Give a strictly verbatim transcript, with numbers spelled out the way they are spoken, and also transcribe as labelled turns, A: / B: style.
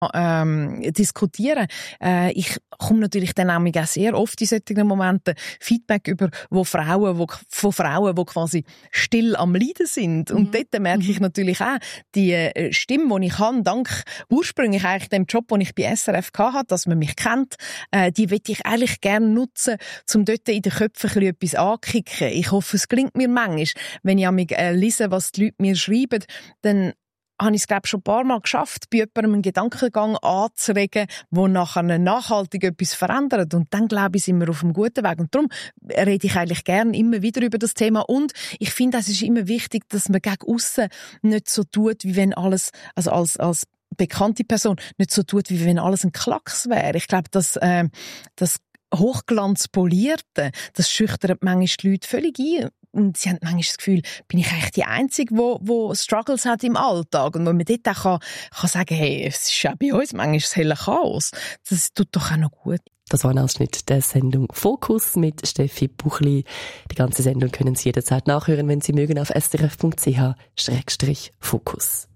A: ähm, diskutieren. Äh, ich komme natürlich dann auch sehr oft in solchen Momenten Feedback über, wo Frauen, wo, von Frauen, die quasi still am Leiden sind. Und mhm. dort merke ich natürlich auch, die äh, Stimme, die ich habe, dank ursprünglich eigentlich dem Job, den ich bei S R F hatte, dass man mich kennt, äh, die möchte ich eigentlich gerne nutzen, um dort in den Köpfen ein bisschen etwas anzukicken. Ich hoffe, es gelingt mir manchmal. Wenn ich mich äh, lese, was die Leute mir schreiben, dann habe ich es, glaube ich, schon ein paar Mal geschafft, bei jemandem einen Gedankengang anzuregen, der nachher nachhaltig etwas verändert. Und dann, glaube ich, sind wir auf einem guten Weg. Und darum rede ich eigentlich gerne immer wieder über das Thema. Und ich finde, es ist immer wichtig, dass man gegen aussen nicht so tut, wie wenn alles, also als, als bekannte Person, nicht so tut, wie wenn alles ein Klacks wäre. Ich glaube, dass, äh, das Hochglanzpolierte, das schüchtert manchmal die Leute völlig ein. Und sie haben manchmal das Gefühl, bin ich eigentlich die Einzige, die, die Struggles hat im Alltag. Und wenn man dort auch kann, kann sagen, hey, es ist ja bei uns manchmal das helle Chaos. Das tut doch auch noch gut.
B: Das war ein Ausschnitt der Sendung Fokus mit Steffi Buchli. Die ganze Sendung können Sie jederzeit nachhören, wenn Sie mögen, auf s r f punkt c h Schrägstrich Fokus.